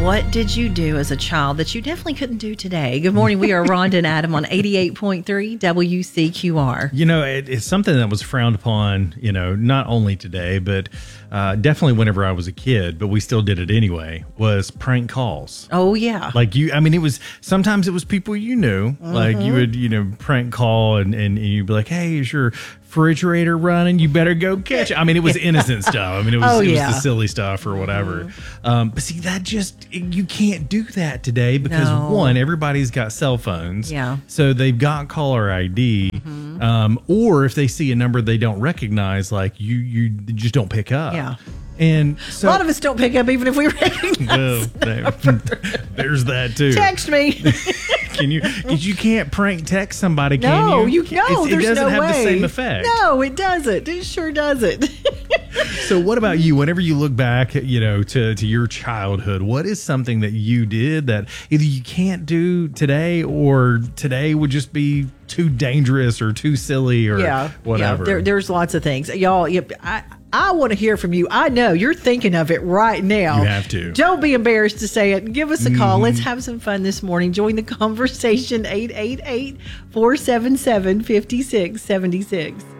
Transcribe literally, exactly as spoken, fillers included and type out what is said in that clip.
What did you do as a child that you definitely couldn't do today? Good morning. We are Rhonda and Adam on eighty-eight point three W C Q R. You know, it, it's something that was frowned upon, you know, not only today, but uh, definitely whenever I was a kid, but we still did it anyway, was prank calls. Oh, yeah. Like you, I mean, it was, sometimes it was people you knew, mm-hmm. like you would, you know, prank call and, and, and you'd be like, hey, is your refrigerator running? You better go catch it. I mean, it was innocent stuff. I mean, it was, oh, it was yeah. the silly stuff or whatever. Mm-hmm. Um, but see, that just, you can't do that today because no. one, everybody's got cell phones. Yeah. So they've got caller I D. Mm-hmm. Um, or if they see a number they don't recognize, like you, you just don't pick up. Yeah. And so, a lot of us don't pick up even if we recognize. Well, there's that too. Text me. Can you? Because you can't prank text somebody. No, can you? you no. It's, There's it doesn't no have way. the same effect. No, it doesn't. It sure doesn't. So, what about you? Whenever you look back, you know, to to your childhood, what is something that you did that either you can't do today, or today would just be too dangerous or too silly or yeah, whatever? Yeah, there, there's lots of things, y'all. I I want to hear from you. I know you're thinking of it right now. You have to. Don't be embarrassed to say it. Give us a call. Mm. Let's have some fun this morning. Join the conversation. eight eight eight, four seven seven, five six seven six.